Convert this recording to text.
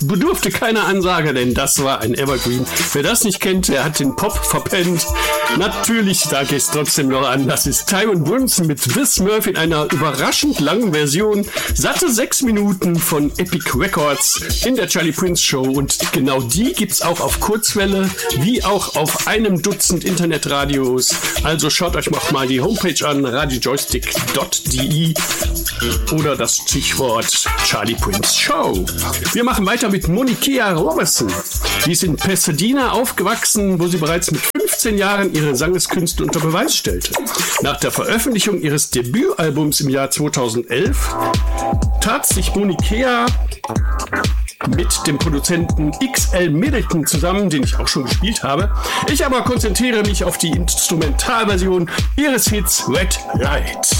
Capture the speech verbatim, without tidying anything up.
bedurfte keiner Ansage, denn das war ein Evergreen. Wer das nicht kennt, der hat den Pop verpennt. Natürlich sage ich es trotzdem noch an. Das ist Tyrone Brunson mit This Murph in einer überraschend langen Version. Satte sechs Minuten von Epic Records in der Charlie Prince Show. Und genau die gibt's auch auf Kurzwelle, wie auch auf einem Dutzend Internetradios. Also schaut euch noch mal die Homepage an, radiojoystick punkt de oder das Stichwort Charlie Prince Show. Wir machen weiter mit Monikea Robertson. Die ist in Pasadena aufgewachsen, wo sie bereits mit fünfzehn Jahren ihre Sangeskünste unter Beweis stellte. Nach der Veröffentlichung ihres Debütalbums im Jahr zweitausendelf tat sich Monikea mit dem Produzenten X L Middleton zusammen, den ich auch schon gespielt habe. Ich aber konzentriere mich auf die Instrumentalversion ihres Hits Red Light.